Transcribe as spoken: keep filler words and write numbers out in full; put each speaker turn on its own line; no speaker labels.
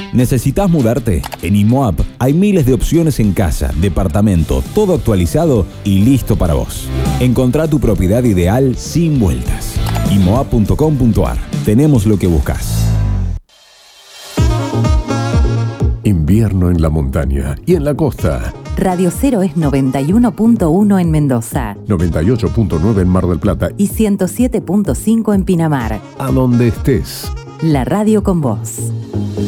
¿Necesitas mudarte? En IMOAP hay miles de opciones en casa, departamento, todo actualizado y listo para vos. Encontrá tu propiedad ideal sin vueltas. imoap punto com punto ar. Tenemos lo que buscas.
Invierno en la montaña y en la costa.
Radio Cero es noventa y uno punto uno en Mendoza,
noventa y ocho punto nueve en Mar del Plata
y ciento siete punto cinco en Pinamar.
A donde estés.
La radio con vos.